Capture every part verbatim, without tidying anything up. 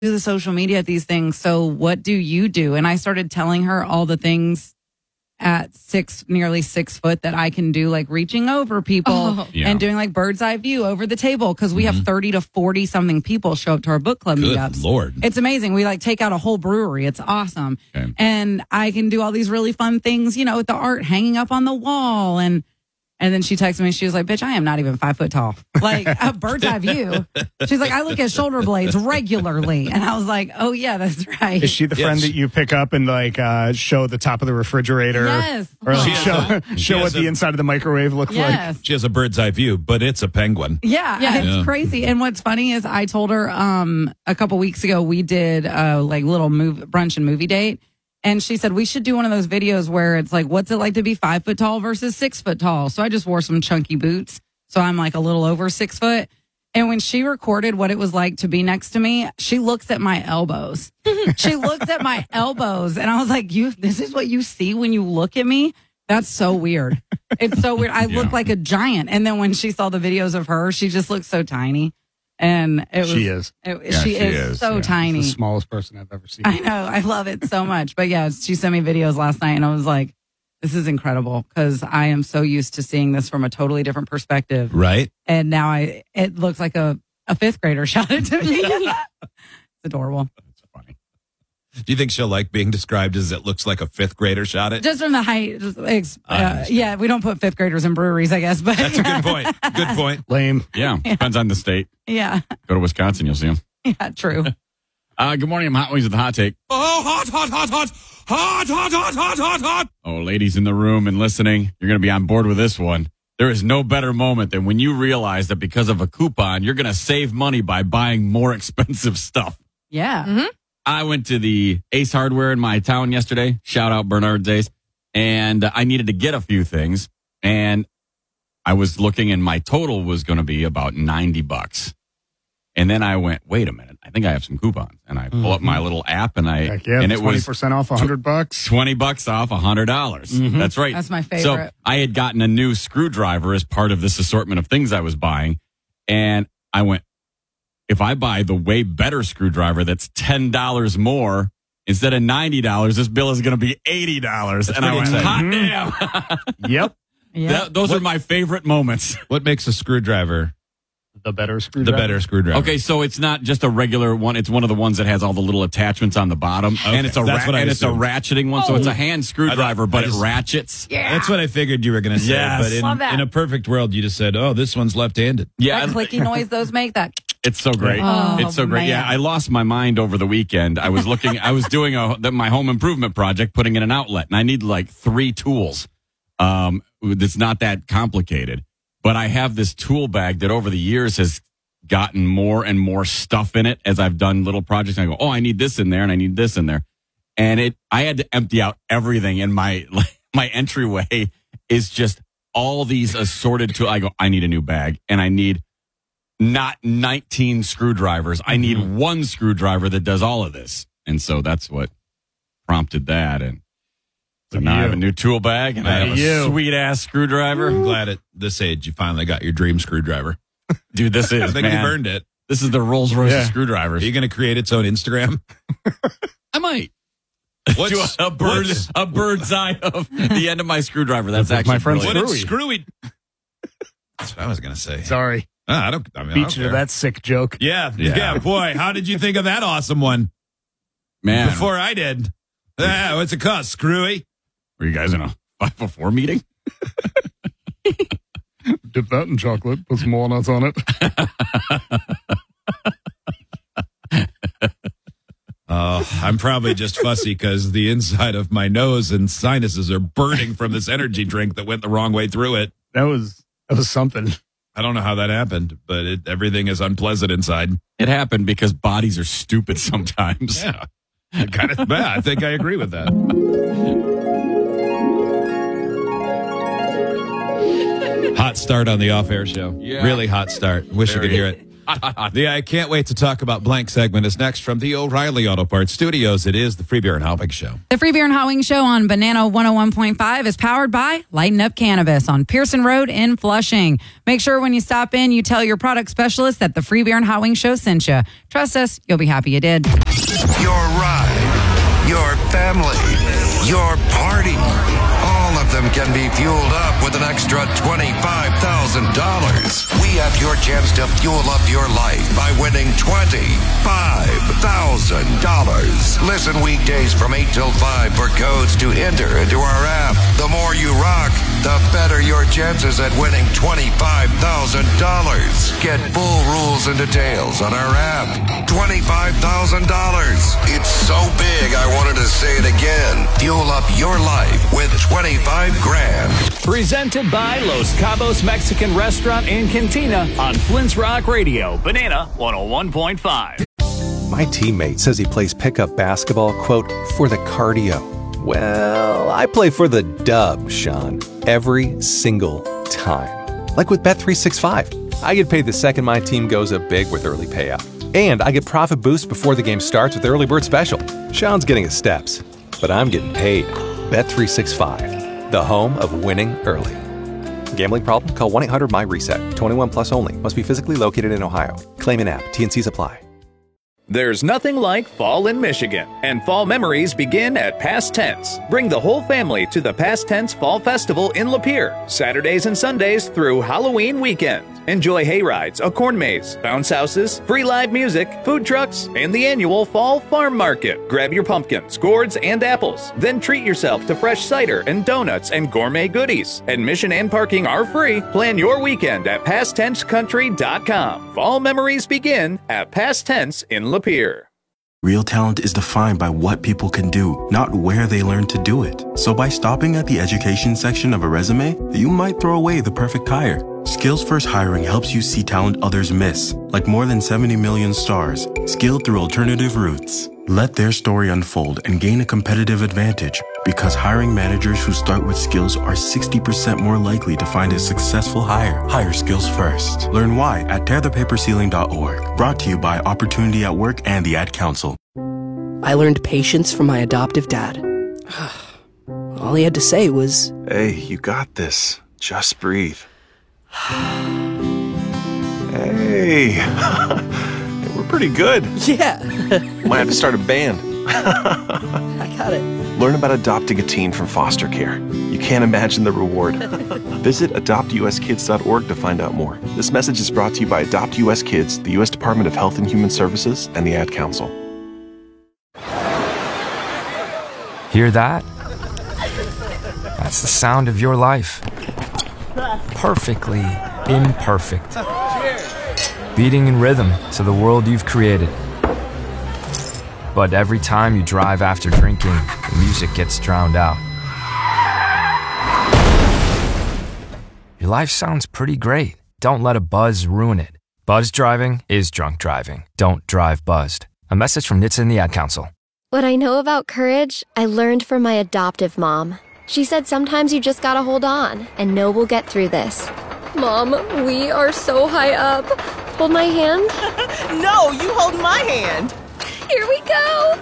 do the social media at these things. So what do you do? And I started telling her all the things at six, nearly six foot that I can do, like reaching over people Oh. Yeah. and doing like bird's eye view over the table. Cause we Mm-hmm. have thirty to forty something people show up to our book club Good meetups. Lord. It's amazing. We like take out a whole brewery. It's awesome. Okay. And I can do all these really fun things, you know, with the art hanging up on the wall. And and then she texted me, she was like, bitch, I am not even five foot tall. Like a bird's eye view. She's like, I look at shoulder blades regularly. And I was like, oh yeah, that's right. Is she the Yes. friend that you pick up and like uh, show the top of the refrigerator? Yes. Or like She has show, a- she show what has the a- inside of the microwave looks Yes. She has a bird's eye view, but it's a penguin. Yeah, Yeah. it's Yeah. crazy. And what's funny is I told her um a couple weeks ago we did uh like little move brunch and movie date, and she said we should do one of those videos where it's like, what's it like to be five foot tall versus six foot tall? So I just wore some chunky boots, so I'm like a little over six foot. And when she recorded what it was like to be next to me, she looks at my elbows. She looks at my elbows, and I was like, "You, this is what you see when you look at me? That's so weird. It's so weird. I look Yeah. like a giant." And then when she saw the videos of her, she just looked so tiny, and it was She is. it- Yeah, she, she is, is, so yeah. tiny. like the smallest person I've ever seen. I know. I love it so much. But yeah, she sent me videos last night, and I was like, "This is incredible," because I am so used to seeing this from a totally different perspective. Right? And now I, it looks like a, a fifth grader shot it to me. It's adorable. That's funny. Do you think she'll like being described as it looks like a fifth grader shot it? Just from the height. Just, ex- I uh, understand. yeah, we don't put fifth graders in breweries, I guess. But That's a good point. Good point. Lame. Yeah. Depends on the state. Yeah, Go to Wisconsin, you'll see them. yeah, true. Uh, good morning. I'm Hot Wings with the Hot Take. Oh, hot, hot, hot, hot, hot, hot, hot, hot, hot, hot. Oh, ladies in the room and listening, you're going to be on board with this one. There is no better moment than when you realize that because of a coupon, you're going to save money by buying more expensive stuff. Yeah. I went to the Ace Hardware in my town yesterday. Shout out Bernard's Ace. And I needed to get a few things. And I was looking and my total was going to be about ninety bucks. And then I went, wait a minute. I think I have some coupons. And I pull up my little app and I, Heck yeah, and it twenty was percent off, a hundred bucks. twenty bucks off, one hundred dollars. That's right. That's my So favorite. I had gotten a new screwdriver as part of this assortment of things I was buying. And I went, if I buy the way better screwdriver that's ten dollars more, instead of ninety dollars, this bill is going to be eighty dollars. And I pretty went, exciting. hot damn. Yep. Yeah. That- those are my favorite moments. What makes a screwdriver The better the screwdriver. better screwdriver? Okay, so it's not just a regular one. It's one of the ones that has all the little attachments on the bottom. And it's a that's ra- what I and it's a assumed. ratcheting one. So it's a hand screwdriver, I but just- it ratchets. That's what I figured you were going to say. Yes. But Love in, that. in a perfect world, you just said, oh, this one's left-handed. Yeah. that clicky noise those make, that It's so great. Oh, it's so great. man. Yeah, I lost my mind over the weekend. I was looking, I was doing a, the, my home improvement project, putting in an outlet, and I need like three tools. Um, it's not that complicated, but I have this tool bag that over the years has gotten more and more stuff in it as I've done little projects. And I go, oh, I need this in there and I need this in there. And it, I had to empty out everything in my, my entryway is just all these assorted tools. I go, I need a new bag and I need not nineteen screwdrivers. I need one screwdriver that does all of this. And so that's what prompted that. And so Look now at I have you. a new tool bag and I Look have at a you. sweet ass screwdriver. I'm glad at this age you finally got your dream screwdriver. Dude, this is, I think man, you've earned it. this is the Rolls Royce Yeah. of Are screwdrivers. you going to create its own Instagram? I might. What's, Do a, a bird, what's- a bird's eye of the end of my screwdriver. That's That's actually my friend what brilliant. did Screwy. Screwy? That's what I was going to say. Sorry. Ah, I don't, I mean, I Beat don't you to care. that sick joke. Yeah, yeah, Yeah. boy. How did you think of that awesome one Man, before I did? Ah, what's it cost, Screwy? were you guys in a five oh four meeting? Dip that in chocolate. Put some walnuts on it. Oh, I'm probably just fussy because the inside of my nose and sinuses are burning from this energy drink that went the wrong way through it. That was that was something. I don't know how that happened, but it, everything is unpleasant inside. It happened because bodies are stupid sometimes. Yeah, kind of bad. I think I agree with that. Hot start on the off-air show. Yeah. Really hot start. Wish you Very. could hear it. The I Can't Wait to Talk About Blank segment is next from the O'Reilly Auto Parts Studios. It is the Free Beer and Hot Wings Show. The Free Beer and Hot Wings Show on Banana one oh one point five is powered by Lighten Up Cannabis on Pearson Road in Flushing. Make sure when you stop in, you tell your product specialist that the Free Beer and Hot Wings Show sent you. Trust us, you'll be happy you did. Your ride, your family, your party. All of them can be fueled up with an extra twenty-five thousand dollars. We have your chance to fuel up your life by winning twenty-five thousand dollars. Listen weekdays from eight till five for codes to enter into our app. The more you rock, the better your chances at winning twenty-five thousand dollars. Get full rules and details on our app. twenty-five thousand dollars. It's so big, I wanted to say it again. Fuel up your life with twenty-five grand. Presented by Los Cabos Mexican Restaurant and Cantina on Flint's Rock Radio, Banana one oh one point five. My teammate says he plays pickup basketball, quote, for the cardio. Well, I play for the dub, Sean, every single time. Like with Bet three sixty-five. I get paid the second my team goes up big with early payout. And I get profit boost before the game starts with Early Bird Special. Sean's getting his steps, but I'm getting paid. Bet three sixty-five, the home of winning early. Gambling problem? Call one eight hundred M Y reset. twenty-one plus only. Must be physically located in Ohio. Claim in app. T and Cs apply. There's nothing like fall in Michigan, and fall memories begin at Past Tense. Bring the whole family to the Past Tense Fall Festival in Lapeer, Saturdays and Sundays through Halloween weekend. Enjoy hayrides, a corn maze, bounce houses, free live music, food trucks, and the annual Fall Farm Market. Grab your pumpkins, gourds, and apples. Then treat yourself to fresh cider and donuts and gourmet goodies. Admission and parking are free. Plan your weekend at past tense country dot com. Fall memories begin at Past Tense in Lapeer. Real talent is defined by what people can do, not where they learn to do it. So by stopping at the education section of a resume, you might throw away the perfect hire. Skills First Hiring helps you see talent others miss, like more than seventy million stars, skilled through alternative routes. Let their story unfold and gain a competitive advantage, because hiring managers who start with skills are sixty percent more likely to find a successful hire. Hire skills first. Learn why at tear the paper ceiling dot org. Brought to you by Opportunity at Work and the Ad Council. I learned patience from my adoptive dad. All he had to say was, "Hey, you got this. Just breathe." Hey, we're pretty good. Yeah. Might have to start a band. I got it. Learn about adopting a teen from foster care. You can't imagine the reward. Visit adopt u s kids dot org to find out more. This message is brought to you by Adopt U S Kids, the U S Department of Health and Human Services, and the Ad Council. Hear that? That's the sound of your life. Perfectly imperfect. Beating in rhythm to the world you've created. But every time you drive after drinking, the music gets drowned out. Your life sounds pretty great. Don't let a buzz ruin it. Buzz driving is drunk driving. Don't drive buzzed. A message from N H T S A and the Ad Council. What I know about courage, I learned from my adoptive mom. She said sometimes you just gotta hold on and know we'll get through this. Mom, we are so high up. Hold my hand. No, you hold my hand. Here we go.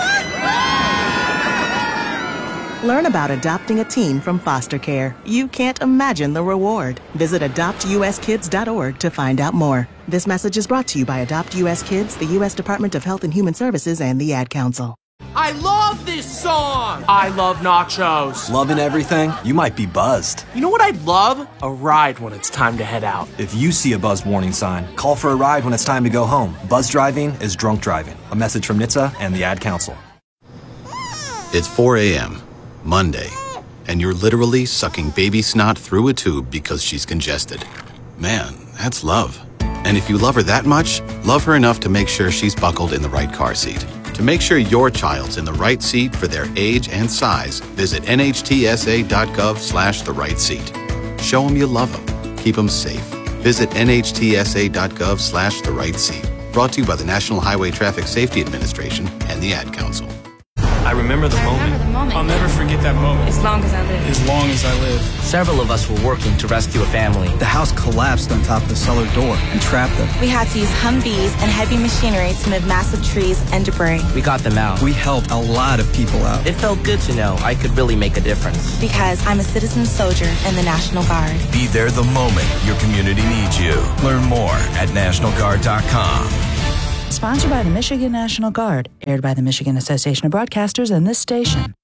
Learn about adopting a teen from foster care. You can't imagine the reward. Visit adopt u s kids dot org to find out more. This message is brought to you by Adopt U S Kids, the U S Department of Health and Human Services, and the Ad Council. I love this song! I love nachos. Loving everything? You might be buzzed. You know what I'd love? A ride when it's time to head out. If you see a buzz warning sign, call for a ride when it's time to go home. Buzz driving is drunk driving. A message from N H T S A and the Ad Council. It's four a.m., Monday, and you're literally sucking baby snot through a tube because she's congested. Man, that's love. And if you love her that much, love her enough to make sure she's buckled in the right car seat. To make sure your child's in the right seat for their age and size, visit N H T S A dot gov slash the right seat. Show them you love them. Keep them safe. Visit N H T S A dot gov slash the right seat. Brought to you by the National Highway Traffic Safety Administration and the Ad Council. I remember the moment. Remember the moment. I'll never forget that moment. As long as I live. As long as I live. Several of us were working to rescue a family. The house collapsed on top of the cellar door and trapped them. We had to use Humvees and heavy machinery to move massive trees and debris. We got them out. We helped a lot of people out. It felt good to know I could really make a difference. Because I'm a citizen soldier in the National Guard. Be there the moment your community needs you. Learn more at national guard dot com. Sponsored by the Michigan National Guard. Aired by the Michigan Association of Broadcasters and this station.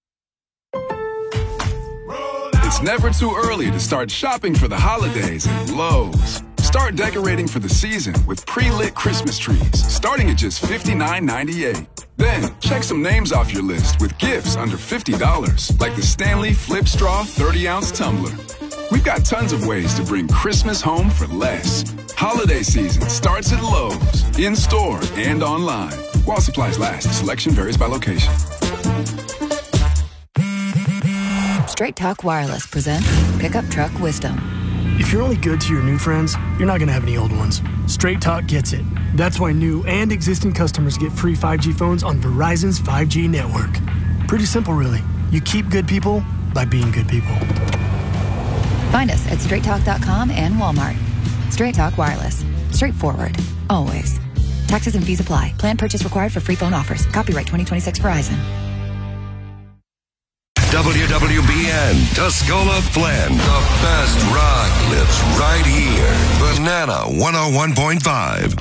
It's never too early to start shopping for the holidays at Lowe's. Start decorating for the season with pre-lit Christmas trees, starting at just fifty-nine ninety-eight. Then, check some names off your list with gifts under fifty dollars, like the Stanley Flip Straw thirty ounce tumbler. We've got tons of ways to bring Christmas home for less. Holiday season starts at Lowe's, in-store and online. While supplies last, selection varies by location. Straight Talk Wireless presents Pickup Truck Wisdom. If you're only good to your new friends, you're not going to have any old ones. Straight Talk gets it. That's why new and existing customers get free five G phones on Verizon's five G network. Pretty simple, really. You keep good people by being good people. Find us at straight talk dot com and Walmart. Straight Talk Wireless. Straightforward. Always. Taxes and fees apply. Plan purchase required for free phone offers. Copyright twenty twenty-six Verizon. W W B N, Tuscola Flint. The best rock lives right here. Banana one oh one point five.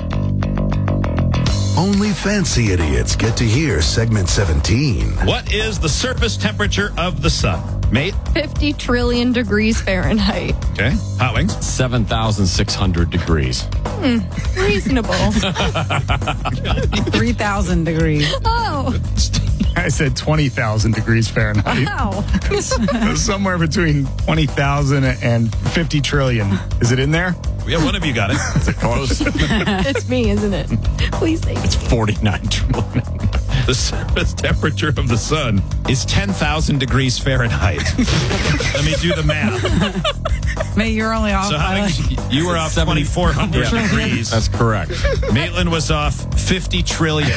Only fancy idiots get to hear segment seventeen. What is the surface temperature of the sun? Mate? fifty trillion degrees Fahrenheit. Okay. Hot Wings? seven thousand six hundred degrees. Hmm, reasonable. three thousand degrees. Oh. I said twenty thousand degrees Fahrenheit. Wow. Somewhere between twenty thousand and fifty trillion. Is it in there? Yeah, one of you got it. Is it close? It's me, isn't it? Please say It's forty-nine trillion. The surface temperature of the sun is ten thousand degrees Fahrenheit. Let me do the math. Mate, you're only off. So how by much, like- you were off twenty-four hundred Yeah. degrees. That's correct. Maitland was off fifty trillion.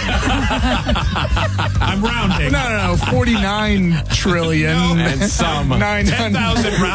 I'm rounding. No, no, no. forty-nine trillion. And some. nine hundred. ten thousand